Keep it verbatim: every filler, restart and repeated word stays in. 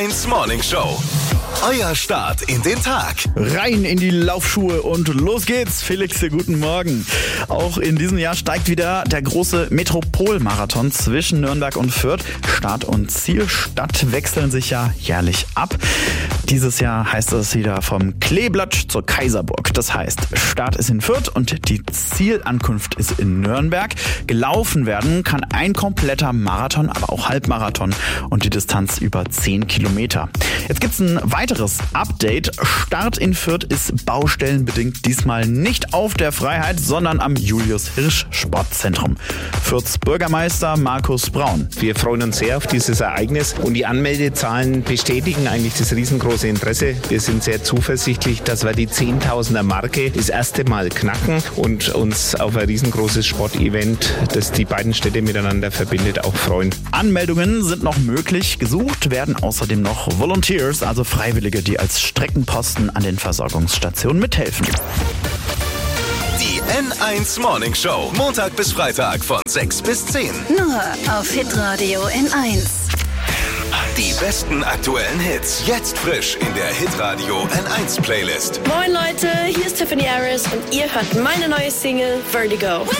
eins Morning Show. Euer Start in den Tag. Rein in die Laufschuhe und los geht's. Felix, guten Morgen. Auch in diesem Jahr steigt wieder der große Metropolmarathon zwischen Nürnberg und Fürth. Start und Zielstadt wechseln sich ja jährlich ab. Dieses Jahr heißt es wieder vom Kleeblatt zur Kaiserburg. Das heißt, Start ist in Fürth und die Zielankunft ist in Nürnberg. Gelaufen werden kann ein kompletter Marathon, aber auch Halbmarathon und die Distanz über zehn Kilometer. Jetzt gibt's ein weiteres Update. Start in Fürth ist baustellenbedingt diesmal nicht auf der Freiheit, sondern am Julius-Hirsch-Sportzentrum. Fürths Bürgermeister Markus Braun. Wir freuen uns sehr auf dieses Ereignis und die Anmeldezahlen bestätigen eigentlich das riesengroße Interesse. Wir sind sehr zuversichtlich, dass wir die Zehntausender-Marke das erste Mal knacken und uns auf ein riesengroßes Sportevent, das die beiden Städte miteinander verbindet, auch freuen. Anmeldungen sind noch möglich. Gesucht werden außerdem noch Volunteers, also Freiwillige, die als Streckenposten an den Versorgungsstationen mithelfen. Die N eins Morning Show. Montag bis Freitag von sechs bis zehn. Nur auf Hitradio N eins. Die besten aktuellen Hits. Jetzt frisch in der Hitradio N eins Playlist. Moin Leute, hier ist Tiffany Harris und ihr hört meine neue Single Vertigo.